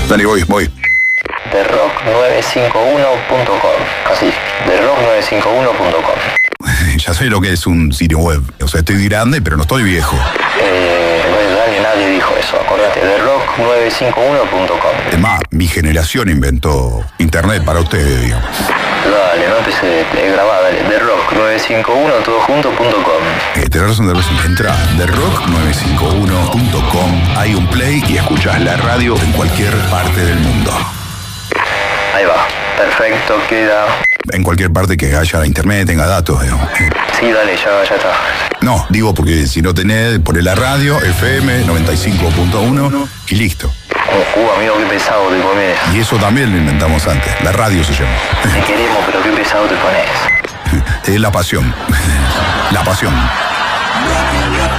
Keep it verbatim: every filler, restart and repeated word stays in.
Dale, voy, voy. The rock nueve cinco uno punto com. Así, the rock nueve cinco uno punto com. Ya sé lo que es un sitio web. O sea, estoy grande, pero no estoy viejo. Eh, bueno, nadie, nadie dijo eso. Acordate, the rock nueve cinco uno punto com. Es más, mi generación inventó internet para ustedes, digamos. Dale, no empecé a grabar, dale. The rock nueve cinco uno todo junto punto com. Eh, tenés razón, tenés razón. Entra a the rock nueve cinco uno punto com. Hay un play y escuchás la radio en cualquier parte del mundo. Ahí va. Perfecto, queda. En cualquier parte que haya internet, tenga datos, digamos. Sí, dale, ya, ya está. No, digo porque si no tenés, ponés la radio, F M noventa y cinco punto uno y listo. Uh, uh, amigo, qué pesado te pones. Y eso también lo inventamos antes. La radio se llama. Te queremos, pero qué pesado te pones. Es la pasión. La pasión.